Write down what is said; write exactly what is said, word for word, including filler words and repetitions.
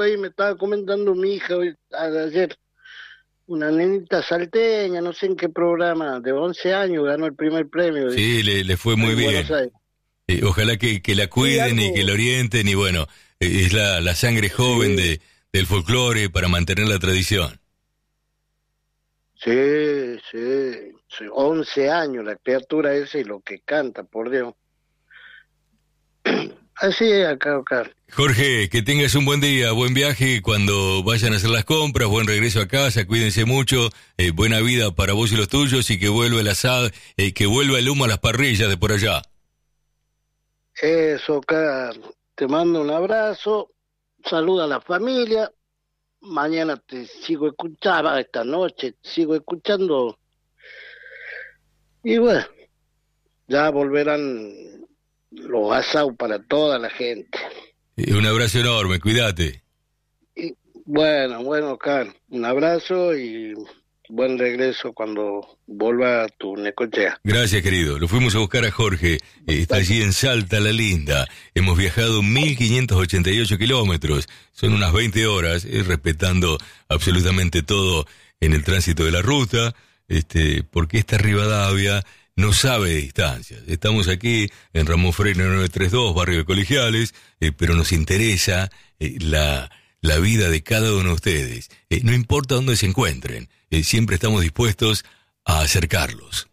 Hoy me estaba comentando mi hija hoy, ayer, una nenita salteña, no sé en qué programa, de once años, ganó el primer premio, dice, Sí, le, le fue muy en Buenos bien. Aires. Eh, ojalá que, que la Sí, cuiden y que la algo, orienten y bueno, eh, es la, la sangre joven sí, de, del folclore para mantener la tradición. sí, sí, sí, once años la criatura esa y lo que canta, por Dios. Así es acá, acá. Jorge, que tengas un buen día, buen viaje cuando vayan a hacer las compras, buen regreso a casa, cuídense mucho, eh, buena vida para vos y los tuyos y que vuelva el asado, eh, que vuelva el humo a las parrillas de por allá. Eso, acá, te mando un abrazo, saluda a la familia, mañana te sigo escuchando, esta noche sigo escuchando, y bueno, ya volverán los asados para toda la gente. Eh, un abrazo enorme, cuídate. Y bueno, bueno, Carl, un abrazo y buen regreso cuando vuelva a tu Necochea. Gracias, querido. Lo fuimos a buscar a Jorge. Eh, está allí en Salta la Linda. Hemos viajado mil quinientos ochenta y ocho kilómetros. Son unas veinte horas, eh, respetando absolutamente todo en el tránsito de la ruta, este, porque esta Rivadavia no sabe de distancias. Estamos aquí en Ramón Freire nueve treinta y dos, barrio de Colegiales, eh, pero nos interesa eh, la, la vida de cada uno de ustedes. Eh, no importa dónde se encuentren, eh, siempre estamos dispuestos a acercarlos.